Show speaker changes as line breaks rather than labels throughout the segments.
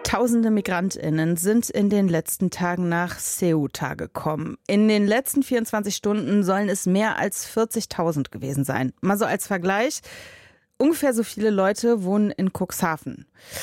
Tausende MigrantInnen sind in den letzten Tagen nach Ceuta gekommen. In den letzten 24 Stunden sollen es mehr als 40.000 gewesen sein. Mal so als Vergleich: ungefähr so viele Leute wohnen in Cuxhaven.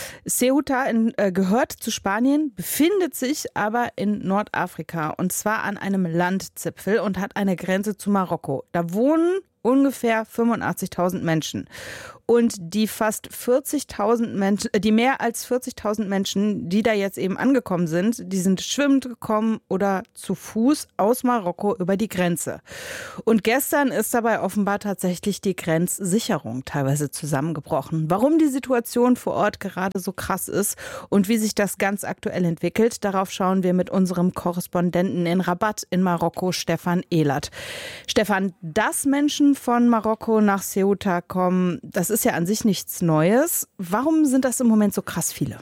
Ceuta gehört zu Spanien, befindet sich aber in Nordafrika und zwar an einem Landzipfel und hat eine Grenze zu Marokko. Da wohnen ungefähr 85.000 Menschen. Und die fast 40.000 Menschen, die mehr als 40.000 Menschen, die da jetzt eben angekommen sind, die sind schwimmend gekommen oder zu Fuß aus Marokko über die Grenze. Und gestern ist dabei offenbar tatsächlich die Grenzsicherung teilweise zusammengebrochen. Warum die Situation vor Ort gerade so krass ist und wie sich das ganz aktuell entwickelt, darauf schauen wir mit unserem Korrespondenten in Rabat in Marokko, Stefan Ehlert. Stefan, dass Menschen von Marokko nach Ceuta kommen, das ist ja an sich nichts Neues. Warum sind das im Moment so krass viele?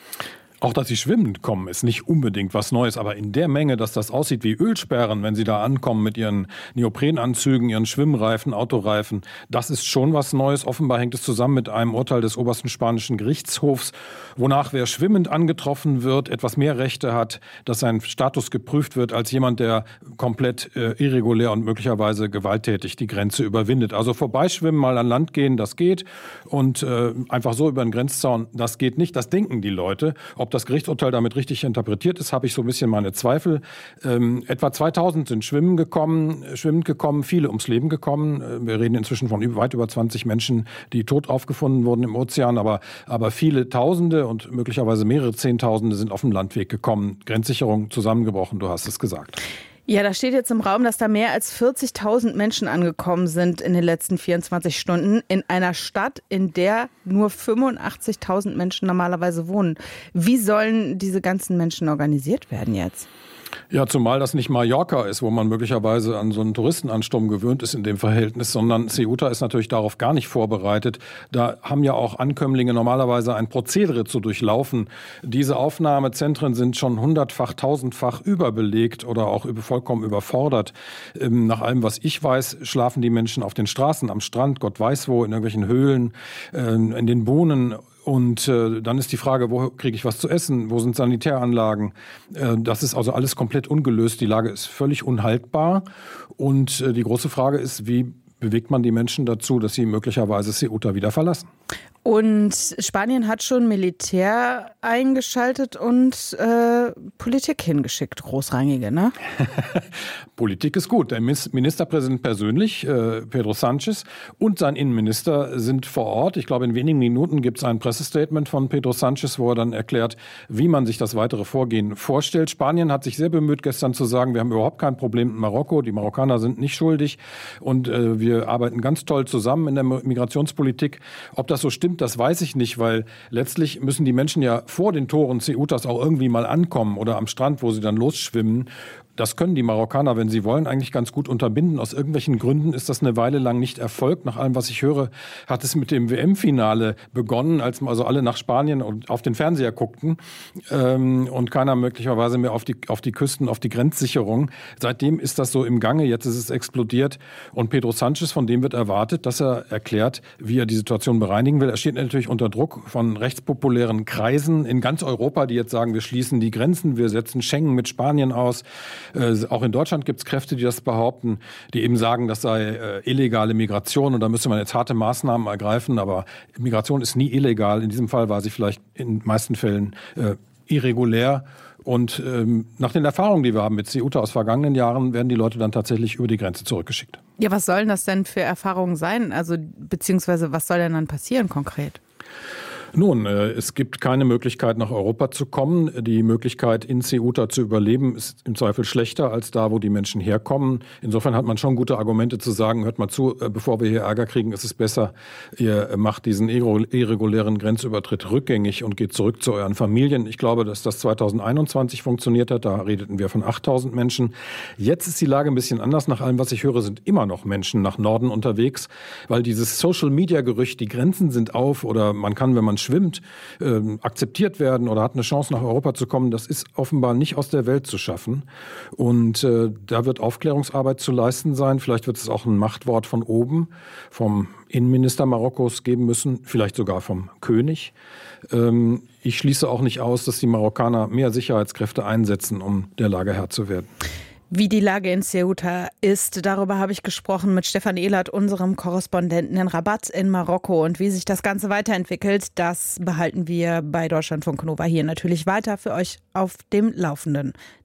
Auch, dass sie schwimmend kommen, ist nicht unbedingt was Neues. Aber in der Menge, dass das aussieht wie Ölsperren, wenn sie da ankommen mit ihren Neoprenanzügen, ihren Schwimmreifen, Autoreifen, das ist schon was Neues. Offenbar hängt es zusammen mit einem Urteil des obersten spanischen Gerichtshofs, wonach wer schwimmend angetroffen wird, etwas mehr Rechte hat, dass sein Status geprüft wird als jemand, der komplett irregulär und möglicherweise gewalttätig die Grenze überwindet. Also vorbeischwimmen, mal an Land gehen, das geht. Und einfach so über den Grenzzaun, das geht nicht. Das denken die Leute. Ob das Gerichtsurteil damit richtig interpretiert ist, habe ich so ein bisschen meine Zweifel. Etwa 2000 sind schwimmend gekommen, viele ums Leben gekommen. Wir reden inzwischen von weit über 20 Menschen, die tot aufgefunden wurden im Ozean. Aber viele Tausende und möglicherweise mehrere Zehntausende sind auf dem Landweg gekommen. Grenzsicherung zusammengebrochen, du hast es gesagt.
Ja, da steht jetzt im Raum, dass da mehr als 40.000 Menschen angekommen sind in den letzten 24 Stunden in einer Stadt, in der nur 85.000 Menschen normalerweise wohnen. Wie sollen diese ganzen Menschen organisiert werden jetzt?
Ja, zumal das nicht Mallorca ist, wo man möglicherweise an so einen Touristenansturm gewöhnt ist in dem Verhältnis, sondern Ceuta ist natürlich darauf gar nicht vorbereitet. Da haben ja auch Ankömmlinge normalerweise ein Prozedere zu durchlaufen. Diese Aufnahmezentren sind schon hundertfach, tausendfach überbelegt oder auch vollkommen überfordert. Nach allem, was ich weiß, schlafen die Menschen auf den Straßen, am Strand, Gott weiß wo, in irgendwelchen Höhlen, in den Bohnen. Und dann ist die Frage, wo kriege ich was zu essen? Wo sind Sanitäranlagen? Das ist also alles komplett ungelöst. Die Lage ist völlig unhaltbar. Und die große Frage ist, wie bewegt man die Menschen dazu, dass sie möglicherweise Ceuta wieder verlassen?
Und Spanien hat schon Militär eingeschaltet und Politik hingeschickt, großrangige, ne?
Politik ist gut. Der Ministerpräsident persönlich, Pedro Sánchez, und sein Innenminister sind vor Ort. Ich glaube, in wenigen Minuten gibt es ein Pressestatement von Pedro Sánchez, wo er dann erklärt, wie man sich das weitere Vorgehen vorstellt. Spanien hat sich sehr bemüht, gestern zu sagen, wir haben überhaupt kein Problem mit Marokko. Die Marokkaner sind nicht schuldig und wir arbeiten ganz toll zusammen in der Migrationspolitik. Ob das so stimmt, das weiß ich nicht, weil letztlich müssen die Menschen ja vor den Toren Ceutas auch irgendwie mal ankommen oder am Strand, wo sie dann losschwimmen. Das können die Marokkaner, wenn sie wollen, eigentlich ganz gut unterbinden. Aus irgendwelchen Gründen ist das eine Weile lang nicht erfolgt. Nach allem, was ich höre, hat es mit dem WM-Finale begonnen, als also alle nach Spanien und auf den Fernseher guckten und keiner möglicherweise mehr auf die Küsten, auf die Grenzsicherung. Seitdem ist das so im Gange. Jetzt ist es explodiert. Und Pedro Sánchez, von dem wird erwartet, dass er erklärt, wie er die Situation bereinigen will. Er steht natürlich unter Druck von rechtspopulären Kreisen in ganz Europa, die jetzt sagen, wir schließen die Grenzen, wir setzen Schengen mit Spanien aus. Auch in Deutschland gibt es Kräfte, die das behaupten, die eben sagen, das sei illegale Migration und da müsste man jetzt harte Maßnahmen ergreifen. Aber Migration ist nie illegal. In diesem Fall war sie vielleicht in den meisten Fällen irregulär. Und nach den Erfahrungen, die wir haben mit Ceuta aus vergangenen Jahren, werden die Leute dann tatsächlich über die Grenze zurückgeschickt.
Ja, was sollen das denn für Erfahrungen sein? Also beziehungsweise was soll denn dann passieren konkret?
Nun, es gibt keine Möglichkeit, nach Europa zu kommen. Die Möglichkeit, in Ceuta zu überleben, ist im Zweifel schlechter als da, wo die Menschen herkommen. Insofern hat man schon gute Argumente zu sagen, hört mal zu, bevor wir hier Ärger kriegen, ist es besser, ihr macht diesen irregulären Grenzübertritt rückgängig und geht zurück zu euren Familien. Ich glaube, dass das 2021 funktioniert hat. Da redeten wir von 8.000 Menschen. Jetzt ist die Lage ein bisschen anders. Nach allem, was ich höre, sind immer noch Menschen nach Norden unterwegs, weil dieses Social-Media-Gerücht, die Grenzen sind auf oder man kann, wenn man schwimmt, akzeptiert werden oder hat eine Chance, nach Europa zu kommen, das ist offenbar nicht aus der Welt zu schaffen. Und da wird Aufklärungsarbeit zu leisten sein. Vielleicht wird es auch ein Machtwort von oben, vom Innenminister Marokkos geben müssen, vielleicht sogar vom König. Ich schließe auch nicht aus, dass die Marokkaner mehr Sicherheitskräfte einsetzen, um der Lage Herr zu werden.
Wie die Lage in Ceuta ist, darüber habe ich gesprochen mit Stefan Ehlert, unserem Korrespondenten in Rabat in Marokko. Und wie sich das Ganze weiterentwickelt, das behalten wir bei Deutschlandfunk Nova hier natürlich weiter für euch auf dem Laufenden.